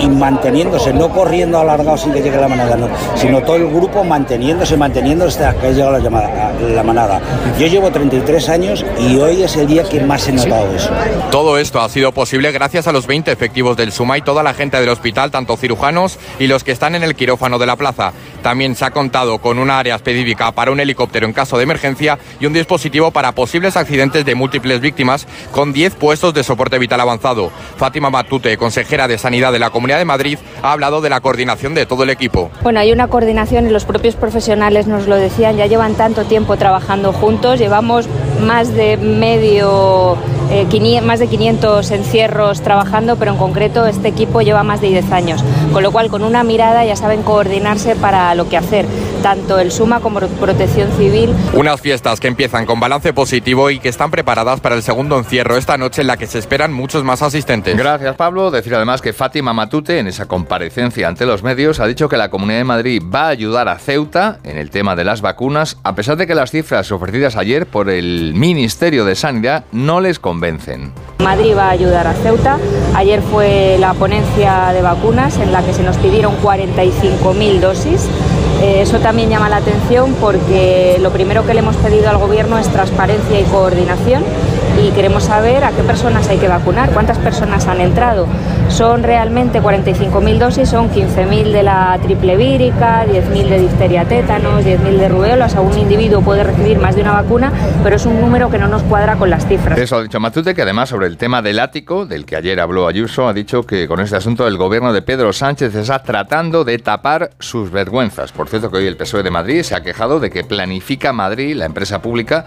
y manteniéndose, no corriendo alargados sin que llegue la manada, no, sino todo el grupo manteniéndose hasta que llega la manada. Yo llevo 33 años y hoy es el día que más he notado eso. Todo esto ha sido posible gracias a los 20 efectivos del SUMA y toda la gente del hospital, tanto cirujanos y los que están en el quirófano de la plaza. También se ha contado con una área específica para un helicóptero en caso de emergencia y un dispositivo para posibles accidentes de múltiples víctimas con 10 puestos de soporte vital avanzado. Fátima Matute, consejera de Sanidad de la Comunidad de Madrid, ha hablado de la coordinación de todo el equipo. Bueno, hay una coordinación y los propios profesionales nos lo decían, ya llevan tanto tiempo trabajando juntos, llevamos más de 500 encierros trabajando, pero en concreto este equipo lleva más de 10 años, con lo cual con una mirada ya saben coordinarse para lo que hacer, tanto el SUMA como Protección Civil. Unas fiestas que empiezan con balance positivo y que están preparadas para el segundo encierro esta noche, en la que se esperan muchos más asistentes. Gracias, Pablo. Decir además que Fátima Matute, en esa comparecencia ante los medios, ha dicho que la Comunidad de Madrid va a ayudar a Ceuta en el tema de las vacunas, a pesar de que las cifras ofrecidas ayer por el Ministerio de Sanidad no les convencen. Madrid va a ayudar a Ceuta. Ayer fue la ponencia de vacunas en la que se nos pidieron 45.000 dosis. Eso también llama la atención porque lo primero que le hemos pedido al Gobierno es transparencia y coordinación y queremos saber a qué personas hay que vacunar, cuántas personas han entrado. Son realmente 45.000 dosis, son 15.000 de la triple vírica, 10.000 de difteria tétanos, 10.000 de rubéola. O sea, un individuo puede recibir más de una vacuna, pero es un número que no nos cuadra con las cifras. Eso ha dicho Matute, que además sobre el tema del ático, del que ayer habló Ayuso, ha dicho que con este asunto el Gobierno de Pedro Sánchez está tratando de tapar sus vergüenzas. Por cierto, que hoy el PSOE de Madrid se ha quejado de que Planifica Madrid, la empresa pública,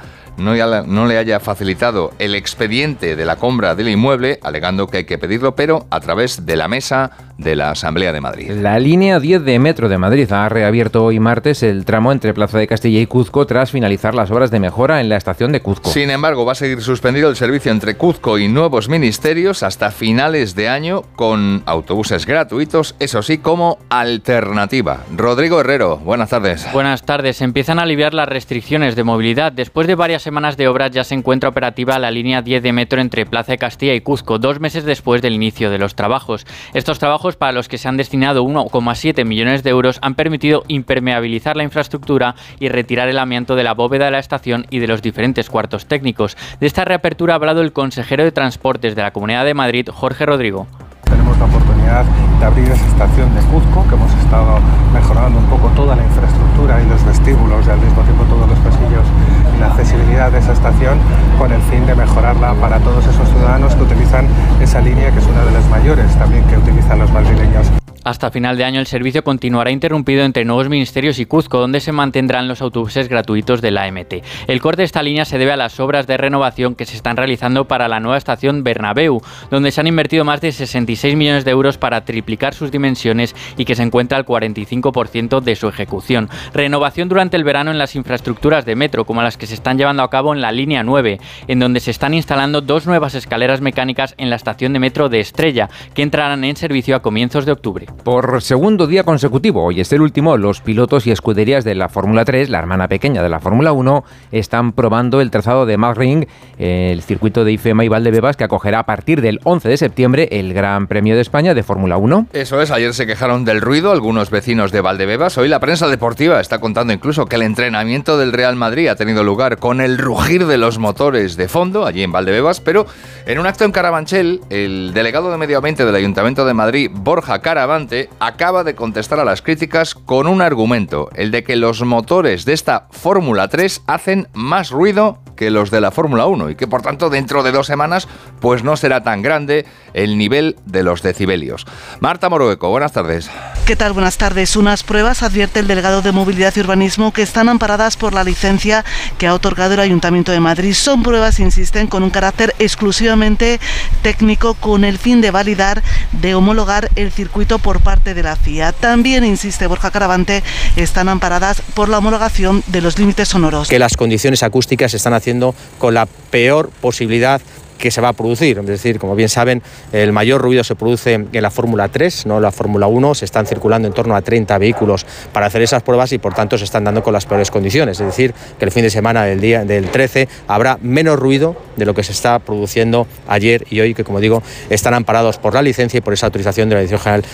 no le haya facilitado el expediente de la compra del inmueble, alegando que hay que pedirlo, pero a través de la mesa de la Asamblea de Madrid. La línea 10 de Metro de Madrid ha reabierto hoy martes el tramo entre Plaza de Castilla y Cuzco tras finalizar las obras de mejora en la estación de Cuzco. Sin embargo, va a seguir suspendido el servicio entre Cuzco y Nuevos Ministerios hasta finales de año, con autobuses gratuitos, eso sí, como alternativa. Rodrigo Herrero, buenas tardes. Buenas tardes. Empiezan a aliviar las restricciones de movilidad. Después de varias semanas de obras ya se encuentra operativa la línea 10 de Metro entre Plaza de Castilla y Cuzco, 2 meses después del inicio de los trabajos. Estos trabajos, para los que se han destinado 1,7 millones de euros, han permitido impermeabilizar la infraestructura y retirar el amianto de la bóveda de la estación y de los diferentes cuartos técnicos. De esta reapertura ha hablado el consejero de Transportes de la Comunidad de Madrid, Jorge Rodrigo. Tenemos la oportunidad de abrir esa estación de Cuzco, que hemos estado mejorando un poco toda la infraestructura y los vestíbulos y al mismo tiempo todos los pasillos y la accesibilidad de esa estación, con el fin de mejorarla para todos esos ciudadanos que utilizan esa línea, que es una de las mayores también que utilizan los madrileños. Hasta final de año el servicio continuará interrumpido entre Nuevos Ministerios y Cuzco, donde se mantendrán los autobuses gratuitos de la AMT. El corte de esta línea se debe a las obras de renovación que se están realizando para la nueva estación Bernabéu, donde se han invertido más de 66 millones de euros para triplicar sus dimensiones y que se encuentra al 45% de su ejecución. Renovación durante el verano en las infraestructuras de metro, como las que se están llevando a cabo en la línea 9, en donde se están instalando 2 nuevas escaleras mecánicas en la estación de metro de Estrella, que entrarán en servicio a comienzos de octubre. Por segundo día consecutivo, hoy es el último, los pilotos y escuderías de la Fórmula 3, la hermana pequeña de la Fórmula 1, están probando el trazado de Nürburgring, el circuito de IFEMA y Valdebebas, que acogerá a partir del 11 de septiembre el Gran Premio de España de Fórmula 1. Eso es, ayer se quejaron del ruido algunos vecinos de Valdebebas. Hoy la prensa deportiva está contando incluso que el entrenamiento del Real Madrid ha tenido lugar con el rugir de los motores de fondo, allí en Valdebebas, pero en un acto en Carabanchel, el delegado de Medio Ambiente del Ayuntamiento de Madrid, Borja Caravante, acaba de contestar a las críticas con un argumento, el de que los motores de esta Fórmula 3 hacen más ruido que los de la Fórmula 1 y que por tanto dentro de 2 semanas pues no será tan grande el nivel de los decibelios. Marta Morueco, buenas tardes. ¿Qué tal? Buenas tardes. Unas pruebas, advierte el delegado de Movilidad y Urbanismo, que están amparadas por la licencia que ha otorgado el Ayuntamiento de Madrid. Son pruebas, insisten, con un carácter exclusivamente técnico, con el fin de validar, de homologar el circuito por parte de la FIA. También, insiste Borja Caravante, están amparadas por la homologación de los límites sonoros. Que las condiciones acústicas se están haciendo con la peor posibilidad que se va a producir. Es decir, como bien saben, el mayor ruido se produce en la Fórmula 3, no en la Fórmula 1. Se están circulando en torno a 30 vehículos para hacer esas pruebas y por tanto se están dando con las peores condiciones. Es decir, que el fin de semana del día del 13 habrá menos ruido de lo que se está produciendo ayer y hoy, que como digo, están amparados por la licencia y por esa autorización de la Dirección General